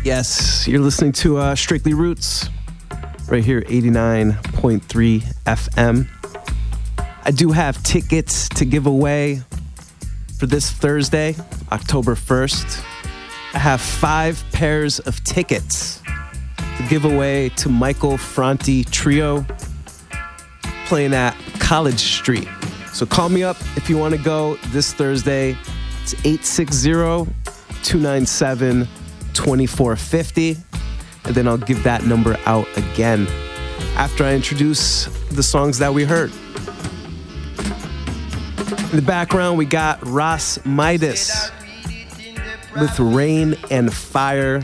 Yes, you're listening to Strictly Roots right here, 89.3 FM. I do have tickets to give away for this Thursday, October 1st. I have 5 pairs of tickets to give away to Michael Franti Trio playing at College Street. So call me up if you want to go this Thursday. It's 860-297-2450. And then I'll give that number out again after I introduce the songs that we heard. In the background, we got Ras Midas with Rain and Fire.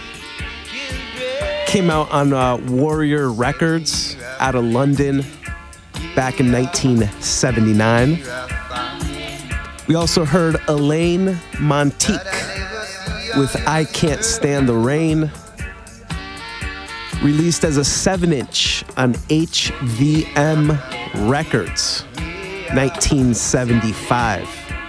Came out on Warrior Records out of London back in 1979. We also heard Elaine Montique with I Can't Stand the Rain, released as a 7-inch on HVM Records, 1975.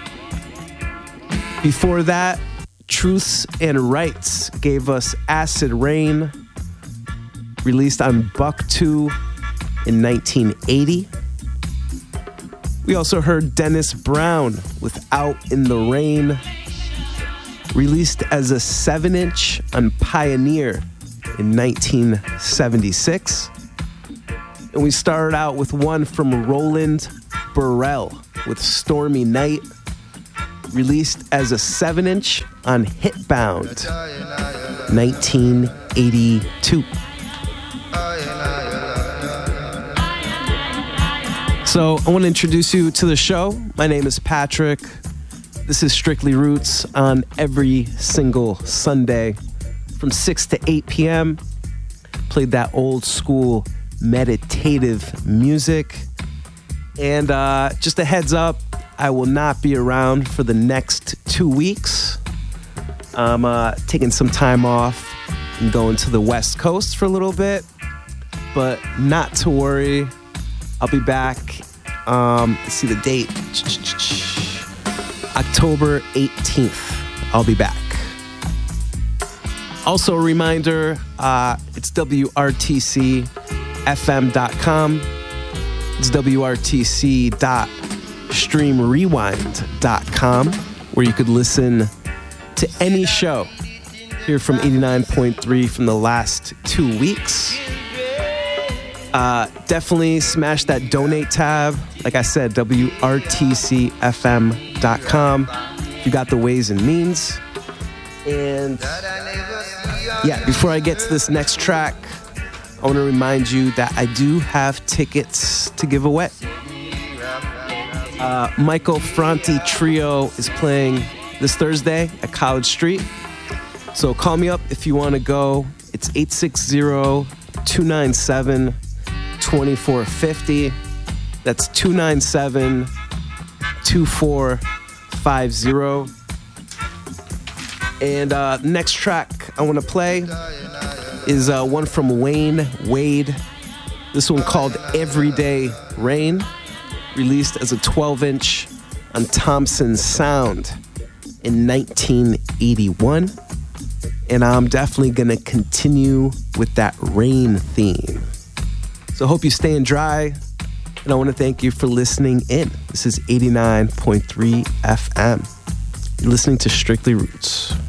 Before that, Truths and Rights gave us Acid Rain, released on Buck 2 in 1980. We also heard Dennis Brown with Out in the Rain, released as a 7-inch on Pioneer in 1976. And we started out with one from Roland Burrell with Stormy Night, released as a 7-inch on Hitbound, 1982. So I want to introduce you to the show. My name is Patrick. This is Strictly Roots on every single Sunday from 6 to 8 p.m. Played that old school meditative music. And just a heads up, I will not be around for the next 2 weeks. I'm taking some time off and going to the West Coast for a little bit. But not to worry, I'll be back. Let's see the date. October 18th, I'll be back. Also a reminder, it's WRTCFM.com. It's WRTC.streamrewind.com, where you could listen to any show here from 89.3 from the last 2 weeks. Definitely smash that donate tab. Like I said, WRTCFM.com. You got the ways and means. And yeah, before I get to this next track, I want to remind you that I do have tickets to give away. Michael Franti Trio is playing this Thursday at College Street. So call me up if you want to go. It's 860-297-2450. That's 297-2450. And next track I want to play is one from Wayne Wade. This one called Everyday Rain, released as a 12-inch on Thompson Sound in 1981. And I'm definitely going to continue with that rain theme. So hope you're staying dry. And I want to thank you for listening in. This is 89.3 FM. You're listening to Strictly Roots.